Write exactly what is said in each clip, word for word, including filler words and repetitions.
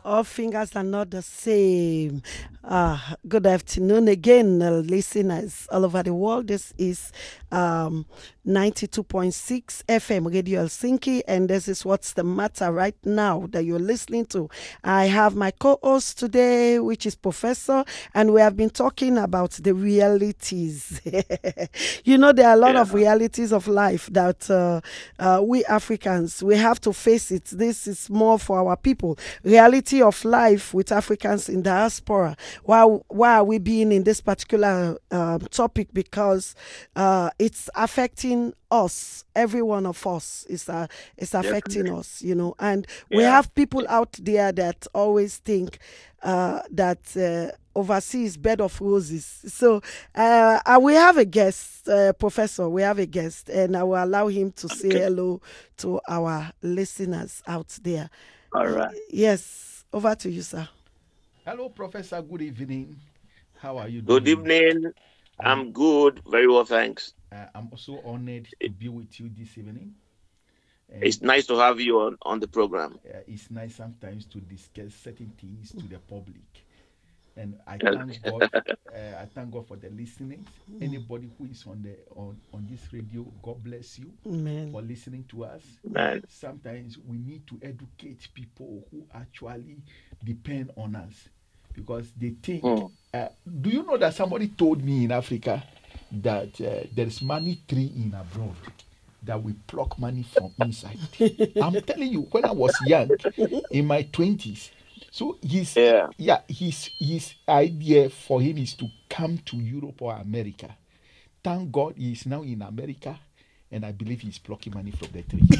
All fingers are not the same. Uh, good afternoon again, uh, listeners all over the world. This is um, ninety-two point six F M Radio Helsinki, and this is What's the Matter right now that you're listening to. I have my co host today, which is Professor, and we have been talking about the realities. You know, there are a lot of Yeah. realities of life that uh, uh, we Africans, we have to face it. This is more for our people. Reality of life with Africans in diaspora. Why, why are we being in this particular um, topic? Because uh, it's affecting us. Every one of us is uh, is affecting Definitely. us, you know. And we Yeah. have people out there that always think uh, that uh, overseas bed of roses. So uh, uh, we have a guest, uh, Professor. We have a guest, and I will allow him to say Okay. hello to our listeners out there. All Y- right. yes, over to you, sir. Hello, Professor. Good evening. How are you Good doing? evening. I'm I'm good. Very well, thanks. uh, I'm also honored to It- be with you this evening, It's and nice to have you on, on the program. uh, it's nice sometimes to discuss certain things to the public. And I thank Okay. God. Uh, I thank God for the listeners. Anybody who is on the on on this radio, God bless you Amen. for listening to us. Man. Sometimes we need to educate people who actually depend on us because they think. Hmm. Uh, do you know that somebody told me in Africa that uh, there is money tree in abroad that we pluck money from inside? I'm telling you, when I was young, in my twenties, so his Yeah. yeah his his idea for him is to come to Europe or America. Thank God he is now in America, and I believe he's plucking money from the tree.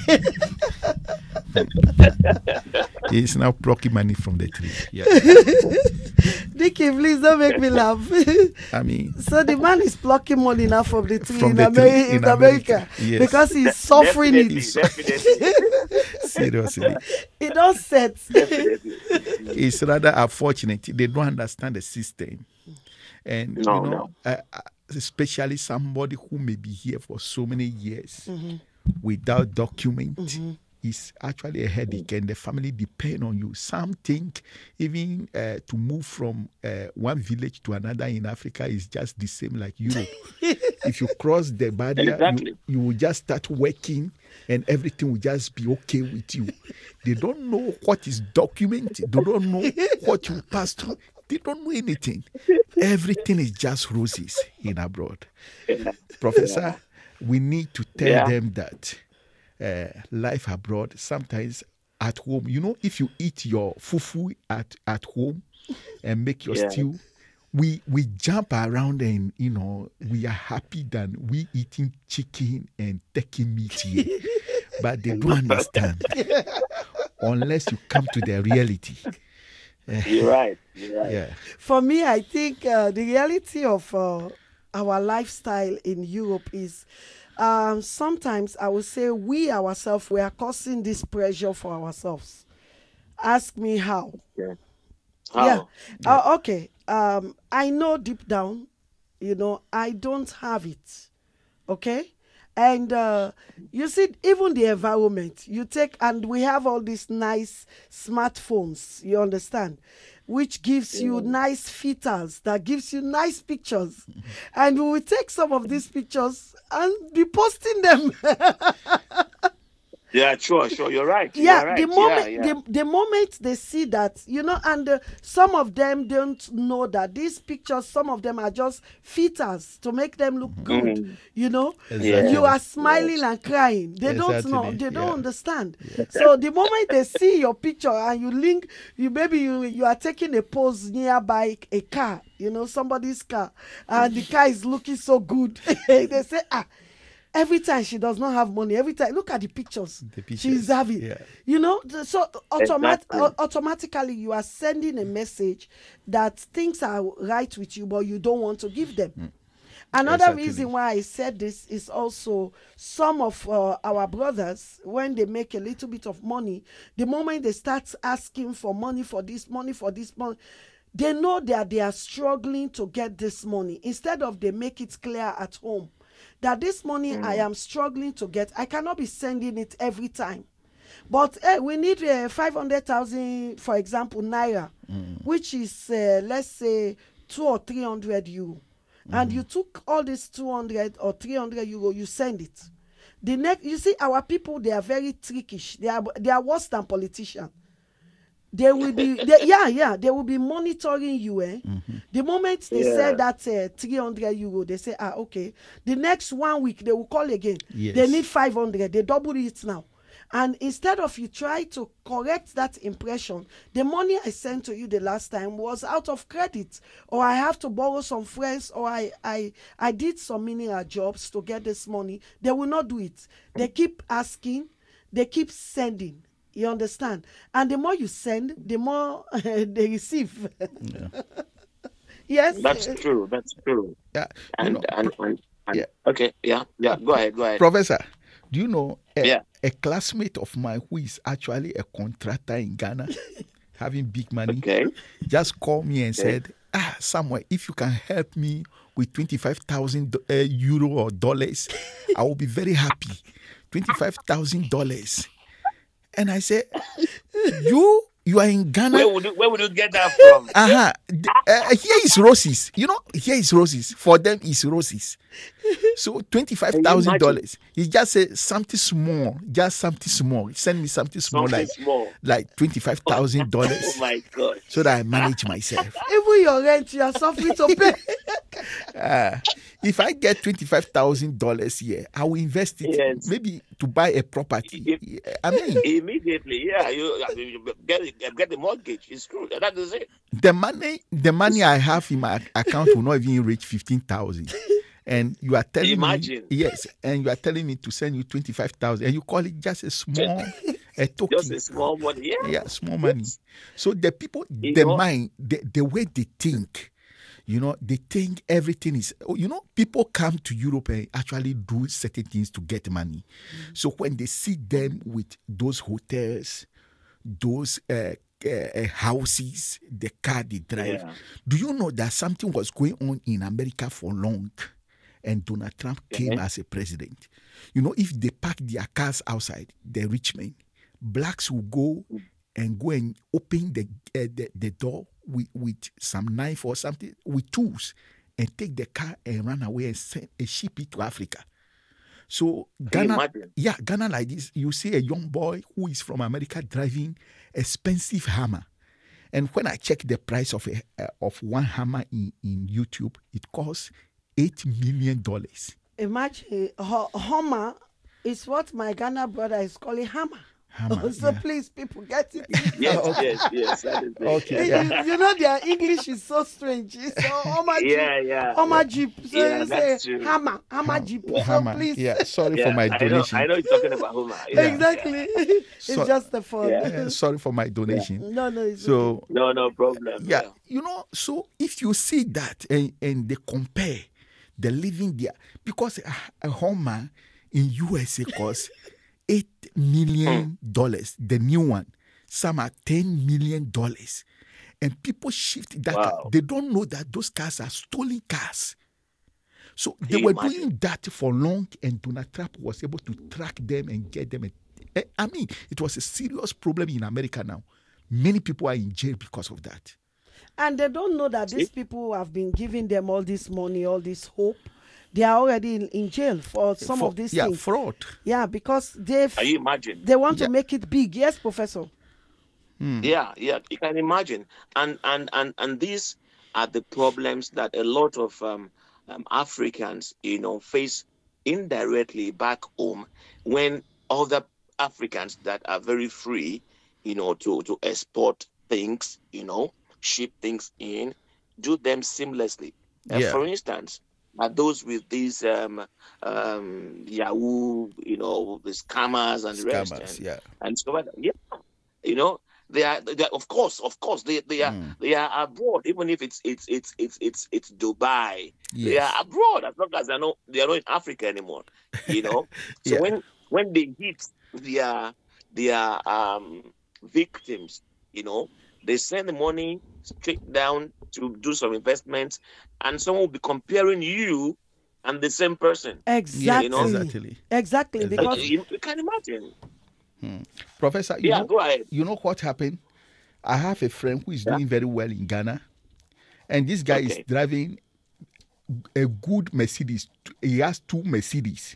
He is now plucking money from the tree. Yeah. Dicky, please don't make me laugh. I mean, So the man is plucking money now from the tree from in, the tree Ameri- in in America. America Yes. because he's suffering it. Definitely. He's Definitely. seriously. It don't set. Definitely. It's rather unfortunate. They don't understand the system. And, you No, know, no. uh, uh, especially somebody who may be here for so many years without document is actually a headache, and the family depend on you. Some think even uh, to move from uh, one village to another in Africa is just the same like Europe. If you cross the barrier, you Exactly. you will just start working, and everything will just be okay with you. They don't know what is documented. They don't know what you pass through. They don't know anything. Everything is just roses in abroad. Yeah. Professor, we need to tell Yeah. them that uh, life abroad sometimes at home, you know, if you eat your fufu at, at home and make your Yeah. stew, we we jump around and you know we are happy than we eating chicken and turkey meat here, but they don't understand unless you come to the reality. You're right. You're right. Yeah. For me, I think uh, the reality of uh, our lifestyle in Europe is um, sometimes I would say we ourselves we are causing this pressure for ourselves. Ask me how. Yeah. Yeah. How? Yeah. Uh, okay. Um, I know deep down, you know, I don't have it. Okay. And uh, you see, even the environment you take, and we have all these nice smartphones, you understand, which gives you Yeah. nice filters that gives you nice pictures. And we will take some of these pictures and be posting them. Yeah. Sure. Sure. You're right. You Yeah, are the right. Yeah. moment Yeah. the, the moment they see that, you know, and uh, some of them don't know that these pictures, some of them are just filters to make them look good, Mm. you know. You Yes. Exactly. are smiling Yes. and crying, they don't know, Exactly. they don't Yeah. understand. So the moment they see your picture and you link, you maybe you you are taking a pose nearby a car, you know, somebody's car, and the car is looking so good. They say, ah, every time she does not have money, every time look at the pictures The she's pictures. having, Yeah. you know. th- so automat- au- Exactly. automatically you are sending a message that things are right with you, but you don't want to give them. Another Exactly. reason why I said this is also some of uh, our brothers, when they make a little bit of money, the moment they start asking for money for this, money for this, money, they know that they are struggling to get this money. Instead of they make it clear at home that this money I Mm. am struggling to get, I cannot be sending it every time. But eh, we need uh, five hundred thousand, for example, naira, mm. which is, uh, let's say, two or three hundred euro. Mm. And you took all this two hundred or three hundred euro, you send it. The next, you see, our people, they are very trickish. They are, they are worse than politicians. They will be, they, yeah, yeah, they will be monitoring you. Eh? Mm-hmm. The moment they yeah. say that uh, three hundred euro, they say, ah, okay. The next one week, they will call again. Yes. They need five hundred. They double it now. And instead of you try to correct that impression, the money I sent to you the last time was out of credit, or I have to borrow some friends, or I, I, I did some menial jobs to get this money. They will not do it. They keep asking. They keep sending. You understand? And the more you send, the more they receive. Yeah. Yes. That's true. That's true. Yeah. And, you know, and, and, and yeah. Okay. Yeah. Yeah. Go ahead. Go ahead. Professor, do you know a, yeah. a classmate of mine who is actually a contractor in Ghana, having big money, okay. just called me and okay. said, ah, Samuel, if you can help me with twenty-five thousand uh, euro or dollars, I will be very happy. twenty-five thousand dollars. And I said, you you are in Ghana. Where would you, where would you get that from? Uh-huh. Uh, here is roses. You know, here is roses. For them, it's roses. So twenty-five thousand dollars. He just said something small. Just something small. Send me something small, something like, small. like twenty-five thousand dollars. Oh, my God. So that I manage myself. Even your rent, you are suffering to pay. uh, if I get twenty-five thousand dollars here, I will invest it yes. maybe to buy a property. It, I mean, immediately, yeah, you, you get, get the mortgage. It's true. That is it. The money, the money I have in my account will not even reach fifteen thousand. And you are telling Imagine. me, yes, and you are telling me to send you twenty-five thousand, and you call it just a small, a token. Just a small money, yeah. Yeah, small money. Yes. So the people, you the know, mind, the, the way they think, you know, they think everything is, you know, people come to Europe and actually do certain things to get money. Mm-hmm. So when they see them with those hotels, those uh, uh, houses, the car they drive, yeah. do you know that something was going on in America for long? And Donald Trump came yeah. as a president. You know, if they park their cars outside, the rich men, blacks will go and go and open the uh, the, the door with, with some knife or something, with tools, and take the car and run away and, send, and ship it to Africa. So Ghana, yeah, Ghana like this, you see a young boy who is from America driving expensive Hummer. And when I check the price of a uh, of one Hummer in, in YouTube, it costs eight million dollars. Imagine, Hummer is what my Ghana brother is calling Hammer. Hammer, so yeah. please, people, get it. Yes, okay. yes, yes. That is it. Okay. You, Yeah. you know, their English is so strange. It's so Hummer Jeep. Yeah, yeah. Hummer yeah. Jeep. So yeah, you say say Hammer, Hammer Jeep. Yeah. So Hammer. please. Yeah, sorry yeah, for my I donation. know, I know you're talking about Hummer. Yeah. Exactly. Yeah. It's So- just the fun. Yeah. Yeah, sorry for my donation. No, no, it's So okay. No, no problem. yeah, you know, so if you see that and, and they compare the living there, because a, a Hummer in U S A costs eight million dollars, the new one. Some are ten million dollars. And people shift that Wow. car. They don't know that those cars are stolen cars. So they you were imagine? doing that for long, and Donald Trump was able to track them and get them. And, eh, I mean, it was a serious problem in America now. Many people are in jail because of that. And they don't know that these See? people who have been giving them all this money, all this hope, they are already in, in jail for some For- of these yeah, things. fraud. Yeah, because they Can you imagine? they want Yeah. to make it big. Yes, Professor. Yeah, yeah, you can imagine, and and and and these are the problems that a lot of um, um, Africans, you know, face indirectly back home when other Africans that are very free, you know, to to export things, you know, ship things in, do them seamlessly. Uh, Yeah. For instance, are those with these um, um, Yahoo, you know, the scammers and the rest, Scammers, and, yeah. and so on. Yeah, you know. They are, they are, of course, of course, they, they are, Mm. they are abroad. Even if it's, it's, it's, it's, it's, it's Dubai, they Yes. are abroad as long as they are not, they are not in Africa anymore. You know, so Yeah. when, when they hit their, their um victims, you know, they send the money straight down to do some investments, and someone will be comparing you and the same person. Exactly. You know? Exactly. Exactly. Exactly. Because You, you can imagine. Professor, you Yeah, know, go ahead. you know what happened? I have a friend who is Yeah. doing very well in Ghana, and this guy is Okay. driving a good Mercedes. He has two Mercedes,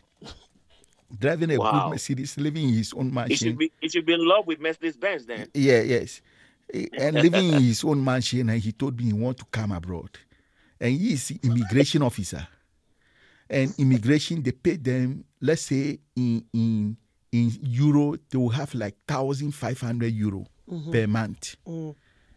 driving a good Wow. Mercedes, living in his own He should mansion. be he should be in love with Mercedes Benz then. Yeah, yes, Eh, and living in his own mansion. And he told me he want to come abroad, and he is immigration officer. And immigration, they pay them, let's say in in in euro, they will have like thousand five hundred euro per month. Mm.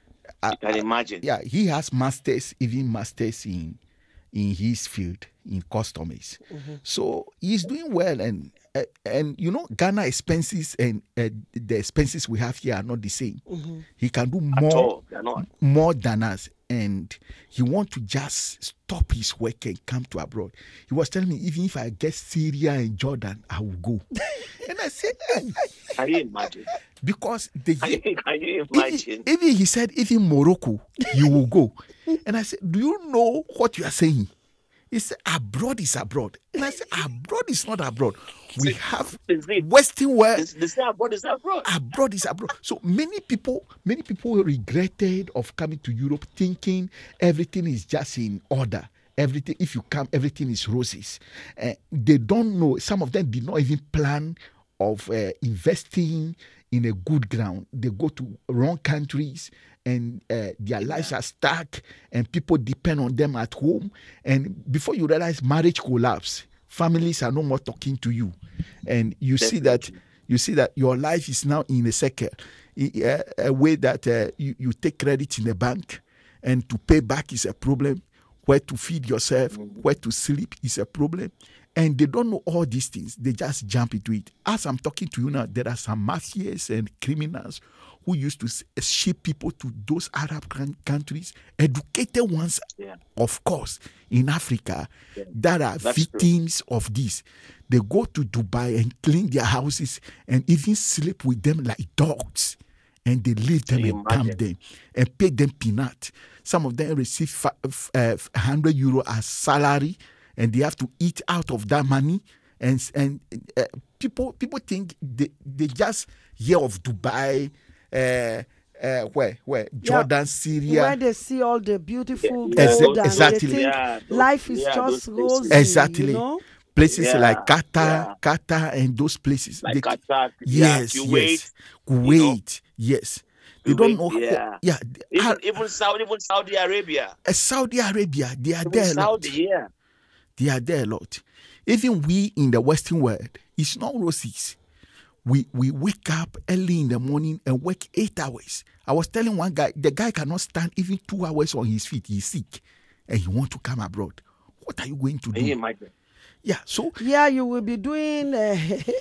I- You can imagine. Yeah, he has masters, even masters in in his field in customers. So he's doing well, and uh, and you know Ghana expenses and uh, the expenses we have here are not the same. He can do At more all. They're not. more than us, and he want to just stop his work and come to abroad. He was telling me, even if I get Syria and Jordan, I will go. And I said, Can you imagine? because the Can you, can you even, imagine? even he said, even Morocco, you will go. And I said, do you know what you are saying? He said, abroad is abroad. And I said, abroad is not abroad. We have Is it? Western world. This, this abroad is abroad. Abroad is abroad. So many people, many people regretted of coming to Europe, thinking everything is just in order. Everything, if you come, everything is roses. Uh, they don't know. Some of them did not even plan of uh, investing in a good ground. They go to wrong countries, and uh, their lives are stuck, and people depend on them at home. And before you realize, marriage collapse. Families are no more talking to you, and you see that Definitely. you see that your life is now in a circle, I- uh, a way that uh, you, you take credit in the bank, and to pay back is a problem. Where to feed yourself, where to sleep is a problem. And they don't know all these things. They just jump into it. As I'm talking to you now, there are some mafias and criminals who used to s- ship people to those Arab coun- countries, educated ones, Yeah. of course, in Africa, that are That's true. victims of this. They go to Dubai and clean their houses and even sleep with them like dogs. And they leave them Can you and pump imagine? them and pay them peanut. Some of them receive fi- f- uh, one hundred euro as salary, and they have to eat out of that money. And s- and uh, people people think they, they just hear of Dubai, uh, uh, where where Jordan, Syria. Where they see all the beautiful Yeah, Exa- gold and exactly. they think Yeah, those- life is yeah, just those rosy. places. Exactly. You know? Places Yeah, like Qatar, yeah. Qatar, and those places. Like They- Qatar, yes, yeah, yes, Kuwait, Kuwait, yes. They don't Kuwait, know. How, yeah. yeah, they Even are- even Saudi, even Saudi Arabia. uh, Saudi Arabia, they are Even there a lot. Saudi, yeah. They are there a lot. Even we in the Western world, it's not roses. We we wake up early in the morning and work eight hours. I was telling one guy, the guy cannot stand even two hours on his feet. He's sick, and he want to come abroad. What are you going to Can you do? imagine? Yeah, so Yeah, you will be doing uh,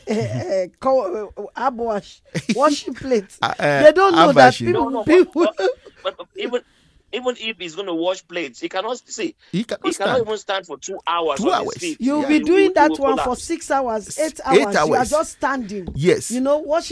uh, co- uh, abwash, washing plates. Uh, uh, They don't know that abwashing. people. No, no, people but, but, but even even if he's going to wash plates, he cannot see. he cannot He cannot stand. even stand for two hours Two on hours. his feet. You'll Yeah. be He will- doing he that will one for collapse. six hours, eight Eight hours. You are hours. just standing. Yes. You know, washing